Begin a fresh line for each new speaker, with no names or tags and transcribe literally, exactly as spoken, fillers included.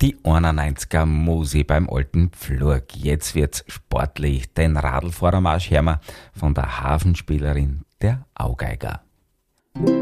Die einundneunziger Musi beim alten Pflug. Jetzt wird's sportlich. Den Radlfahrermarsch hören wir von der Hafenspielerin der Augeiger.